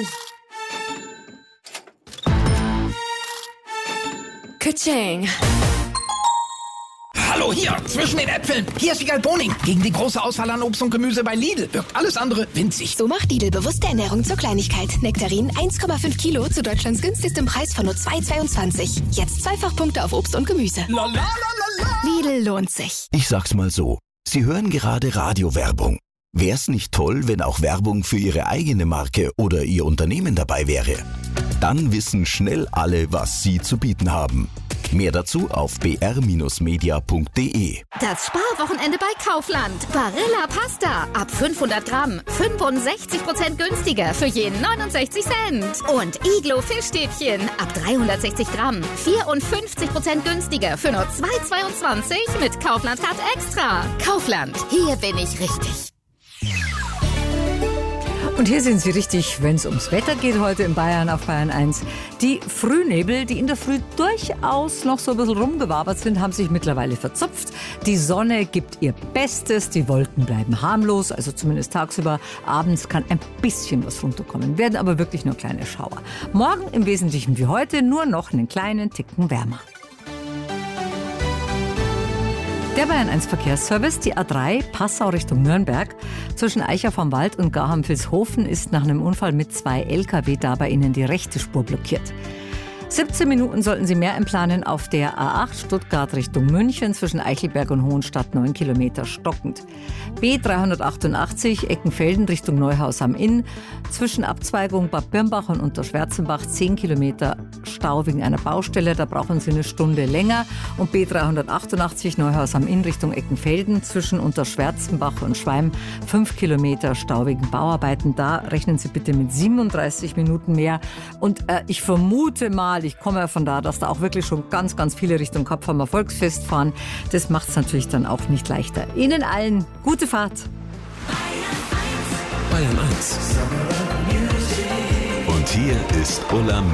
Ka-ching. Hallo, hier, zwischen den Äpfeln. Hier ist Wiegald Boning. Gegen die große Auswahl an Obst und Gemüse bei Lidl wirkt alles andere winzig. So macht Lidl bewusste Ernährung zur Kleinigkeit. Nektarin 1,5 Kilo zu Deutschlands günstigstem Preis von nur 2,22. Jetzt Zweifachpunkte auf Obst und Gemüse. La, la, la, la, la. Lidl lohnt sich. Ich sag's mal so, Sie hören gerade Radiowerbung. Wär's nicht toll, wenn auch Werbung für Ihre eigene Marke oder Ihr Unternehmen dabei wäre? Dann wissen schnell alle, was Sie zu bieten haben. Mehr dazu auf br-media.de. Das Sparwochenende bei Kaufland. Barilla Pasta ab 500 Gramm. 65% günstiger für je 69 Cent. Und Iglo Fischstäbchen ab 360 Gramm. 54% günstiger für nur 2,22 mit Kaufland Card Extra. Kaufland, hier bin ich richtig. Und hier sind Sie richtig, wenn es ums Wetter geht heute in Bayern auf Bayern 1. Die Frühnebel, die in der Früh durchaus noch so ein bisschen rumgewabert sind, haben sich mittlerweile verzupft. Die Sonne gibt ihr Bestes, die Wolken bleiben harmlos, also zumindest tagsüber. Abends kann ein bisschen was runterkommen, werden aber wirklich nur kleine Schauer. Morgen im Wesentlichen wie heute nur noch einen kleinen Ticken wärmer. Der Bayern 1 Verkehrsservice, die A3 Passau Richtung Nürnberg. Zwischen Eicher vom Wald und Garham-Vilshofen ist nach einem Unfall mit 2 LKW da bei Ihnen die rechte Spur blockiert. 17 Minuten sollten Sie mehr einplanen auf der A8 Stuttgart Richtung München zwischen Eichelberg und Hohenstadt 9 Kilometer stockend. B388 Eckenfelden Richtung Neuhaus am Inn zwischen Abzweigung Bad Birnbach und Unterschwärzenbach 10 Kilometer Stau wegen einer Baustelle, da brauchen Sie eine Stunde länger. Und B388 Neuhaus am Inn Richtung Eckenfelden zwischen Unterschwärzenbach und Schweim 5 Kilometer Stau wegen Bauarbeiten, da rechnen Sie bitte mit 37 Minuten mehr. Und ich vermute mal, ich komme ja von da, dass da auch wirklich schon ganz, ganz viele Richtung Kapfermer Volksfest fahren. Das macht es natürlich dann auch nicht leichter. Ihnen allen gute Fahrt. Bayern 1. Und hier ist Ulla